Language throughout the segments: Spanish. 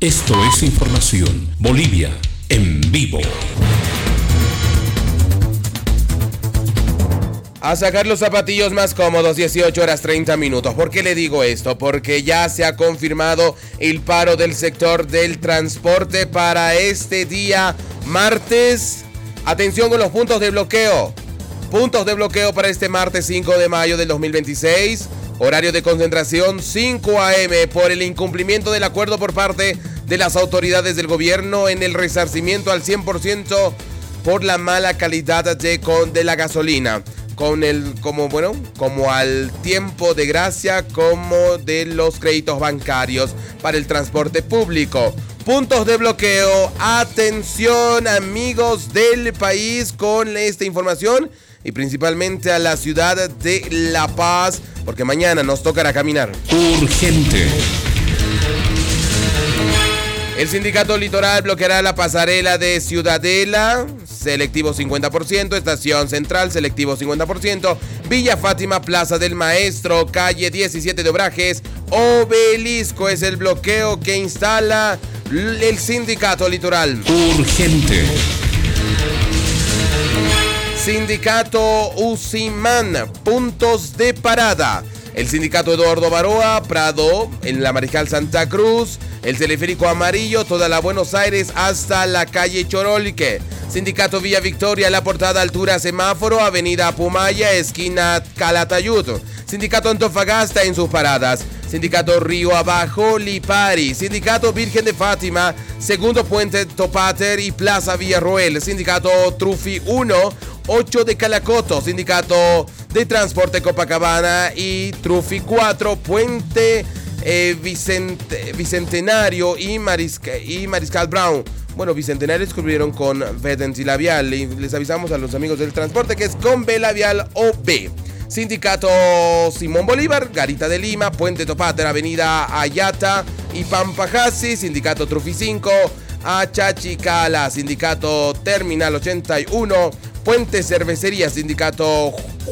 Esto es Información Bolivia en vivo. A sacar los zapatillos más cómodos, 18 horas 30 minutos. ¿Por qué le digo esto? Porque ya se ha confirmado el paro del sector del transporte para este día martes. Atención con los puntos de bloqueo. Puntos de bloqueo para este martes 5 de mayo del 2026. Horario de concentración 5 a.m. por el incumplimiento del acuerdo por parte de las autoridades del gobierno en el resarcimiento al 100% por la mala calidad de la gasolina. Como al tiempo de gracia, como de los créditos bancarios para el transporte público. Puntos de bloqueo. Atención, amigos del país, con esta información y principalmente a la ciudad de La Paz, porque mañana nos tocará caminar. Urgente. El sindicato Litoral bloqueará la pasarela de Ciudadela, selectivo 50%, Estación Central, selectivo 50%, Villa Fátima, Plaza del Maestro, calle 17 de Obrajes, Obelisco. Es el bloqueo que instala el sindicato Litoral. Urgente. Sindicato Usimán, puntos de parada. El sindicato Eduardo Baroa, Prado, en la Mariscal Santa Cruz, el teleférico amarillo, toda la Buenos Aires hasta la calle Chorolque. Sindicato Villa Victoria, La Portada, altura semáforo, avenida Pumaya, esquina Calatayud. Sindicato Antofagasta en sus paradas. Sindicato Río Abajo, Lipari. Sindicato Virgen de Fátima, segundo puente Topater y Plaza Villarroel. Sindicato Trufi 1, 8 de Calacoto. Sindicato de Transporte Copacabana y Trufi 4, puente Bicentenario y Mariscal Brown. Bueno, Bicentenario escribieron con B labial. Les avisamos a los amigos del transporte que es con B labial o B. Sindicato Simón Bolívar, Garita de Lima, Puente Topater, Avenida Ayata y Pampajasi. Sindicato Trufi 5, Achachicala. Sindicato Terminal 81, Puente Cervecería. Sindicato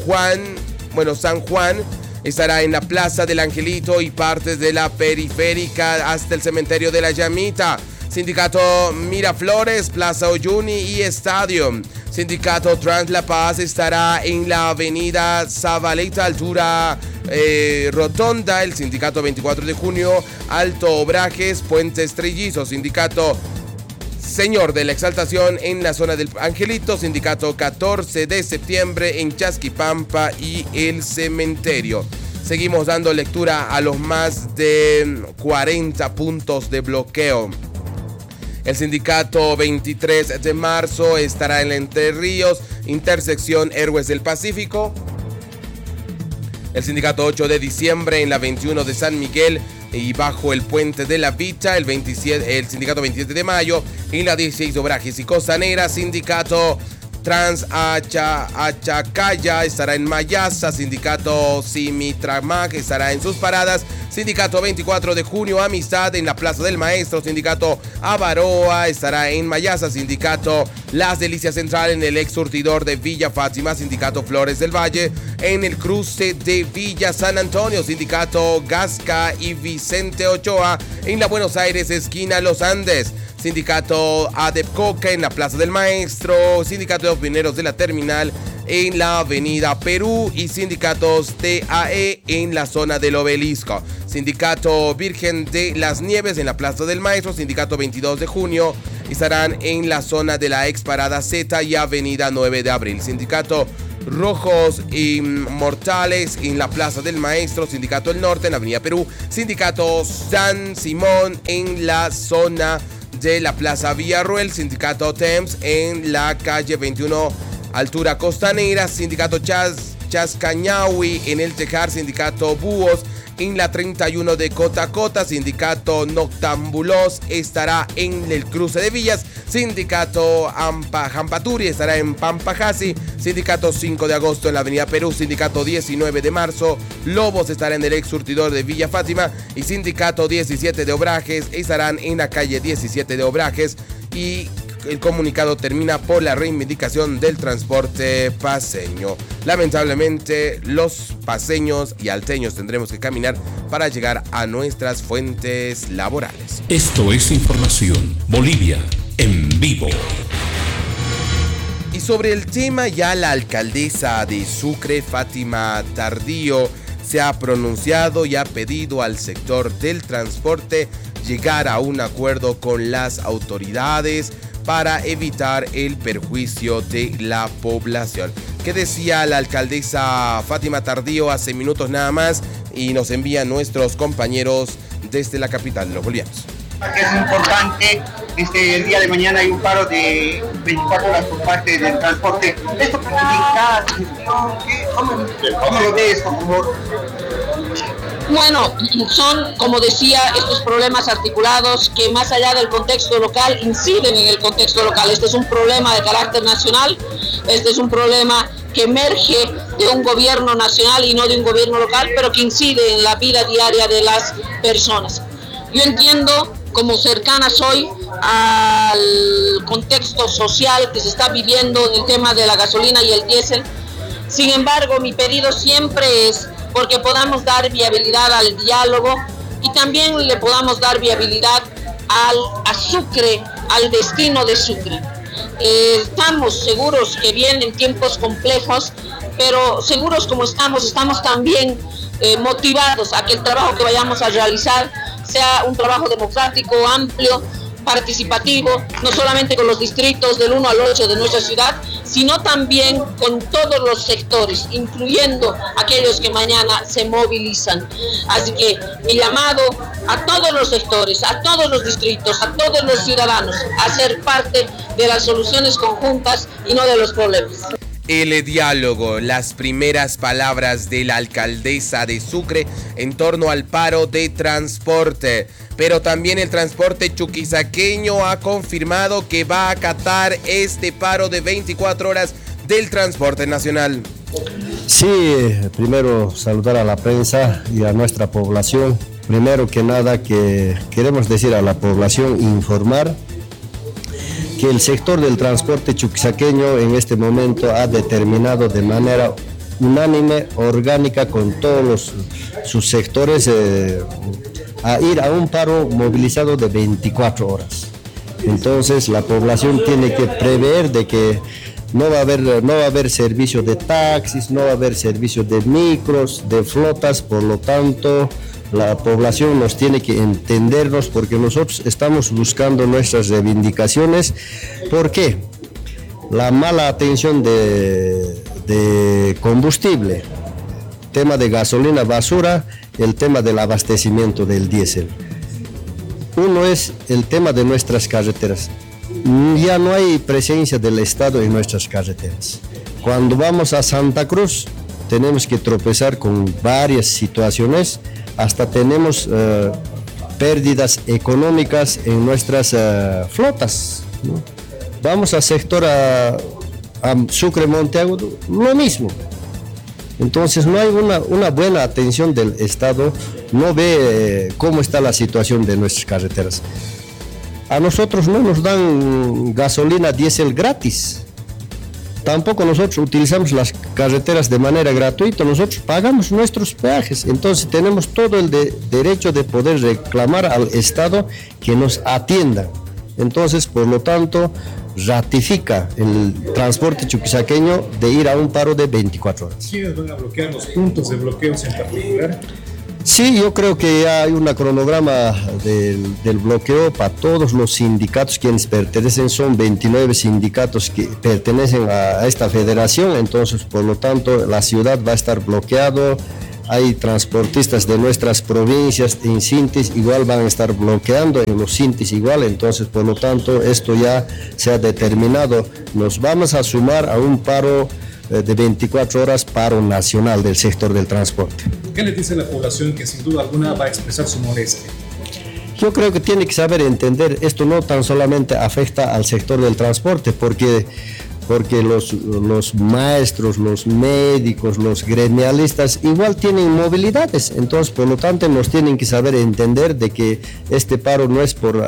San Juan estará en la Plaza del Angelito y partes de la periférica hasta el cementerio de la Llamita. Sindicato Miraflores, Plaza Oyuni y Estadio. Sindicato Trans La Paz estará en la avenida Zabaleta, altura Rotonda. El sindicato 24 de junio, Alto Obrajes, Puente Estrellizo. Sindicato Señor de la Exaltación en la zona del Angelito. Sindicato 14 de septiembre en Chasquipampa y el cementerio. Seguimos dando lectura a los más de 40 puntos de bloqueo. El sindicato 23 de marzo estará en Entre Ríos, intersección Héroes del Pacífico. El sindicato 8 de diciembre en la 21 de San Miguel y bajo el puente de la Vita. El sindicato 27 de mayo en la 16 de Obrajes y Costanera. Sindicato Trans Achacaya estará en Mayasa. Sindicato Simitramac estará en sus paradas. Sindicato 24 de junio, Amistad en la Plaza del Maestro. Sindicato Avaroa estará en Mayasa. Sindicato Las Delicias Central en el ex surtidor de Villa Fátima. Sindicato Flores del Valle en el cruce de Villa San Antonio. Sindicato Gasca y Vicente Ochoa en la Buenos Aires, esquina Los Andes. Sindicato Adepcoca en la Plaza del Maestro. Sindicato de los Mineros de la Terminal en la Avenida Perú. Y sindicatos TAE en la zona del Obelisco. Sindicato Virgen de las Nieves en la Plaza del Maestro. Sindicato 22 de junio estarán en la zona de la ex Parada Z y Avenida 9 de Abril. Sindicato Rojos Inmortales en la Plaza del Maestro. Sindicato El Norte en la Avenida Perú. Sindicato San Simón en la zona de la Plaza Villarroel. Sindicato Temps en la calle 21, altura Costanera. Sindicato Chascañahui en el Tejar. Sindicato Búhos en la 31 de Cotacota. Sindicato Noctambulos estará en el cruce de Villas. Sindicato Jampaturi estará en Pampajasi. Sindicato 5 de agosto en la Avenida Perú. Sindicato 19 de marzo, Lobos estará en el ex surtidor de Villa Fátima. Y Sindicato 17 de Obrajes estarán en la calle 17 de Obrajes y el comunicado termina por la reivindicación del transporte paceño. Lamentablemente, los paceños y alteños tendremos que caminar para llegar a nuestras fuentes laborales. Esto es Información Bolivia en vivo. Y sobre el tema, ya la alcaldesa de Sucre, Fátima Tardío, se ha pronunciado y ha pedido al sector del transporte llegar a un acuerdo con las autoridades para evitar el perjuicio de la población. ¿Qué decía la alcaldesa Fátima Tardío hace minutos nada más? Y nos envían nuestros compañeros desde la capital de los bolivianos. Es importante, el día de mañana hay un paro de 24 horas por parte del transporte. ¿Esto perjudica la gestión? ¿Cómo lo ves, por favor? Bueno, son, como decía, estos problemas articulados que más allá del contexto local inciden en el contexto local. Este es un problema de carácter nacional, este es un problema que emerge de un gobierno nacional y no de un gobierno local, pero que incide en la vida diaria de las personas. Yo entiendo, como cercana soy al contexto social que se está viviendo en el tema de la gasolina y el diésel. Sin embargo, mi pedido siempre es porque podamos dar viabilidad al diálogo y también le podamos dar viabilidad a Sucre, al destino de Sucre. Estamos seguros que vienen tiempos complejos, pero seguros como estamos también motivados a que el trabajo que vayamos a realizar sea un trabajo democrático, amplio, participativo, no solamente con los distritos del 1 al 8 de nuestra ciudad, sino también con todos los sectores, incluyendo aquellos que mañana se movilizan. Así que mi llamado a todos los sectores, a todos los distritos, a todos los ciudadanos, a ser parte de las soluciones conjuntas y no de los problemas. El diálogo, las primeras palabras de la alcaldesa de Sucre en torno al paro de transporte. Pero también el transporte chuquisaqueño ha confirmado que va a acatar este paro de 24 horas del transporte nacional. Sí, primero saludar a la prensa y a nuestra población. Primero que nada que queremos decir a la población, informar que el sector del transporte chuquisaqueño en este momento ha determinado de manera unánime, orgánica, con todos sus sectores, a ir a un paro movilizado de 24 horas. Entonces la población tiene que prever de que no va a haber servicio de taxis, no va a haber servicio de micros, de flotas, por lo tanto la población nos tiene que entendernos porque nosotros estamos buscando nuestras reivindicaciones. ¿Por qué? La mala atención de combustible, tema de gasolina, basura, el tema del abastecimiento del diésel. Uno es el tema de nuestras carreteras. Ya no hay presencia del Estado en nuestras carreteras. Cuando vamos a Santa Cruz tenemos que tropezar con varias situaciones, hasta tenemos pérdidas económicas en nuestras flotas, ¿no? Vamos al sector a Sucre, Monteagudo, lo mismo. Entonces no hay una buena atención del Estado, no ve cómo está la situación de nuestras carreteras. A nosotros no nos dan gasolina diésel gratis. Tampoco nosotros utilizamos las carreteras de manera gratuita, nosotros pagamos nuestros peajes. Entonces tenemos todo el derecho de poder reclamar al Estado que nos atienda. Entonces, por lo tanto, ratifica el transporte chuquisaqueño de ir a un paro de 24 horas. ¿Quiénes van a bloquear los puntos de bloqueos en particular? Sí, yo creo que ya hay un cronograma del bloqueo para todos los sindicatos quienes pertenecen, son 29 sindicatos que pertenecen a esta federación, entonces por lo tanto la ciudad va a estar bloqueado. Hay transportistas de nuestras provincias en Sintis, igual van a estar bloqueando en los Sintis igual, entonces por lo tanto esto ya se ha determinado. Nos vamos a sumar a un paro de 24 horas, paro nacional del sector del transporte. ¿Qué le dice a la población que sin duda alguna va a expresar su molestia? Yo creo que tiene que saber entender, esto no tan solamente afecta al sector del transporte, porque porque los maestros, los médicos, los gremialistas igual tienen movilidades, entonces por lo tanto nos tienen que saber entender de que este paro no es por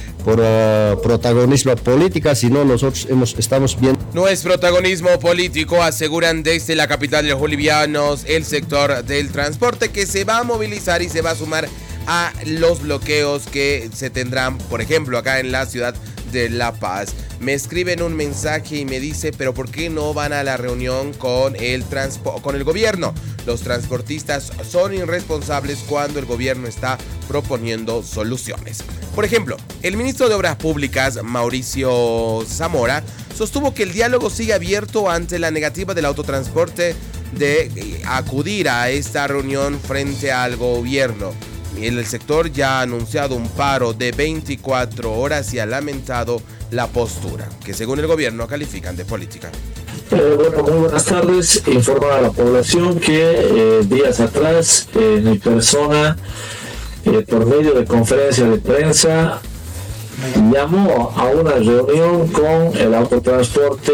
protagonismo político, sino nosotros estamos viendo. No es protagonismo político, aseguran desde la capital de los bolivianos el sector del transporte, que se va a movilizar y se va a sumar a los bloqueos que se tendrán, por ejemplo, acá en la ciudad de La Paz. Me escriben un mensaje y me dice, pero ¿por qué no van a la reunión con el gobierno? Los transportistas son irresponsables cuando el gobierno está proponiendo soluciones. Por ejemplo, el ministro de Obras Públicas, Mauricio Zamora, sostuvo que el diálogo sigue abierto ante la negativa del autotransporte de acudir a esta reunión frente al gobierno. El sector ya ha anunciado un paro de 24 horas y ha lamentado la postura, que según el gobierno califican de política. Bueno, muy buenas tardes. Informar a la población que días atrás mi persona, por medio de conferencia de prensa, llamó a una reunión con el autotransporte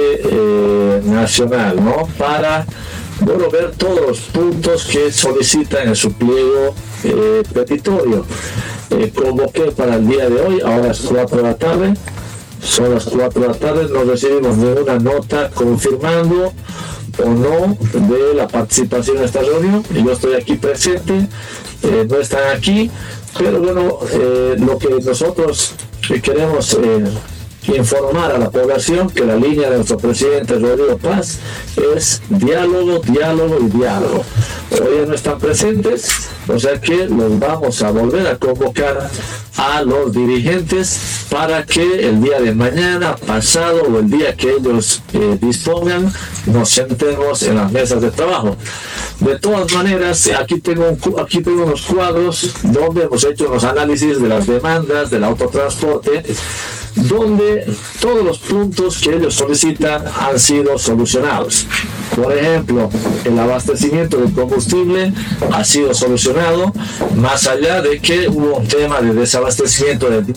nacional, ¿no? Para ver todos los puntos que solicitan en su pliego petitorio. Convoqué para el día de hoy, ahora es 4 de la tarde. Son las 4 de la tarde, no recibimos ninguna nota confirmando o no de la participación en esta reunión. Yo estoy aquí presente, no están aquí, pero bueno, lo que nosotros queremos informar a la población que la línea de nuestro presidente Rodrigo Paz es diálogo, diálogo y diálogo. Hoy no están presentes, o sea que los vamos a volver a convocar a los dirigentes para que el día de mañana, pasado o el día que ellos dispongan, nos sentemos en las mesas de trabajo. De todas maneras, aquí tengo unos cuadros donde hemos hecho unos análisis de las demandas del autotransporte, donde todos los puntos que ellos solicitan han sido solucionados. Por ejemplo, el abastecimiento de combustible ha sido solucionado, más allá de que hubo un tema de desabastecimiento de...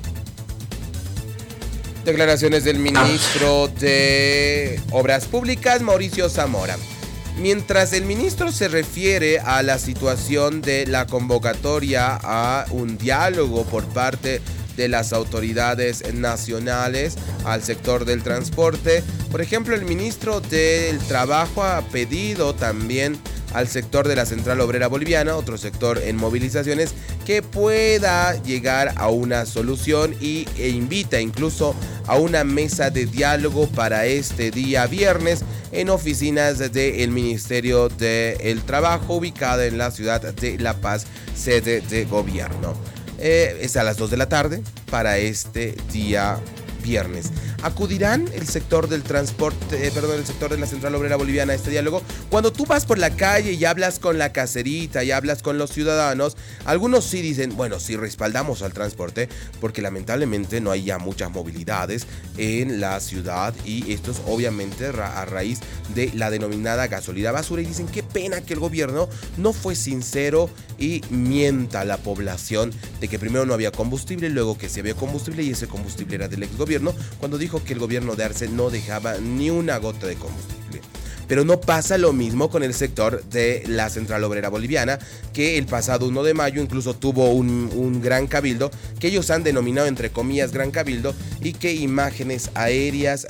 Declaraciones del ministro de Obras Públicas, Mauricio Zamora. Mientras el ministro se refiere a la situación de la convocatoria a un diálogo por parte de las autoridades nacionales al sector del transporte, por ejemplo, el ministro del Trabajo ha pedido también al sector de la Central Obrera Boliviana, otro sector en movilizaciones, que pueda llegar a una solución e invita incluso a una mesa de diálogo para este día viernes en oficinas del Ministerio del Trabajo, ubicada en la ciudad de La Paz, sede de gobierno. Es a las 2 de la tarde para este día viernes. ¿Acudirán el sector del transporte, el sector de la Central Obrera Boliviana a este diálogo? Cuando tú vas por la calle y hablas con la caserita y hablas con los ciudadanos, algunos sí dicen, bueno, sí respaldamos al transporte porque lamentablemente no hay ya muchas movilidades en la ciudad y esto es obviamente a raíz de la denominada gasolina basura, y dicen qué pena que el gobierno no fue sincero y mienta a la población de que primero no había combustible, luego que sí había combustible y ese combustible era del exgobierno, cuando dijo que el gobierno de Arce no dejaba ni una gota de combustible. Pero no pasa lo mismo con el sector de la Central Obrera Boliviana, que el pasado 1 de mayo incluso tuvo un gran cabildo, que ellos han denominado entre comillas gran cabildo, y que imágenes aéreas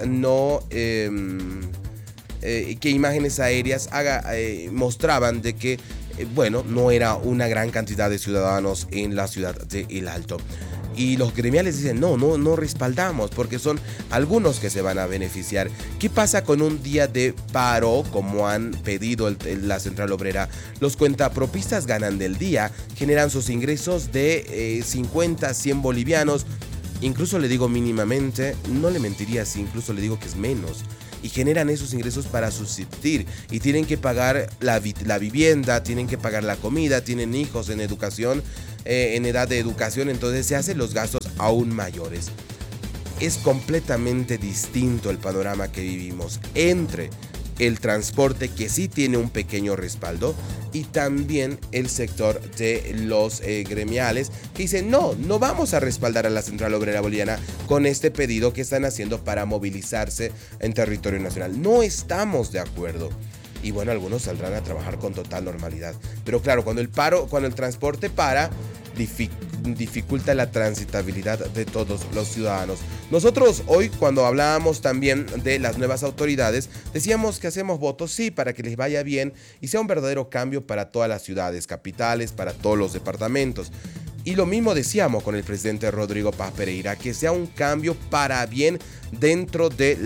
mostraban de que no era una gran cantidad de ciudadanos en la ciudad de El Alto. Y los gremiales dicen, no respaldamos, porque son algunos que se van a beneficiar. ¿Qué pasa con un día de paro, como han pedido la Central Obrera? Los cuentapropistas ganan del día, generan sus ingresos de 50, 100 bolivianos. Incluso le digo mínimamente, no le mentiría si incluso le digo que es menos. Y generan esos ingresos para subsistir y tienen que pagar la vivienda, tienen que pagar la comida, tienen hijos en educación, en edad de educación, entonces se hacen los gastos aún mayores. Es completamente distinto el panorama que vivimos entre el transporte, que sí tiene un pequeño respaldo, y también el sector de los gremiales, que dicen no vamos a respaldar a la Central Obrera Boliviana con este pedido que están haciendo para movilizarse en territorio nacional. No estamos de acuerdo. Y bueno, algunos saldrán a trabajar con total normalidad. Pero claro, cuando el transporte para, dificulta la transitabilidad de todos los ciudadanos. Nosotros hoy, cuando hablábamos también de las nuevas autoridades, decíamos que hacemos votos, sí, para que les vaya bien y sea un verdadero cambio para todas las ciudades, capitales, para todos los departamentos. Y lo mismo decíamos con el presidente Rodrigo Paz Pereira, que sea un cambio para bien dentro de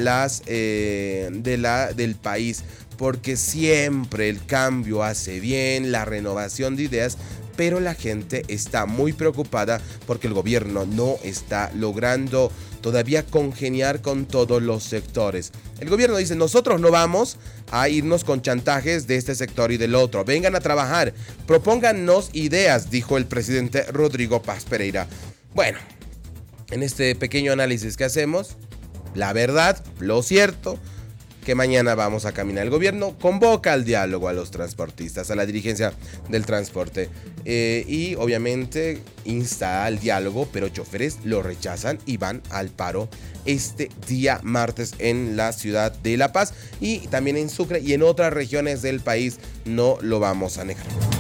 del país, porque siempre el cambio hace bien, la renovación de ideas, pero la gente está muy preocupada porque el gobierno no está logrando todavía congeniar con todos los sectores. El gobierno dice, nosotros no vamos a irnos con chantajes de este sector y del otro. Vengan a trabajar, propóngannos ideas, dijo el presidente Rodrigo Paz Pereira. Bueno, en este pequeño análisis que hacemos, la verdad, lo cierto, que mañana vamos a caminar. El gobierno convoca al diálogo a los transportistas, a la dirigencia del transporte, y obviamente insta al diálogo, pero choferes lo rechazan y van al paro este día martes en la ciudad de La Paz y también en Sucre y en otras regiones del país. No lo vamos a negar.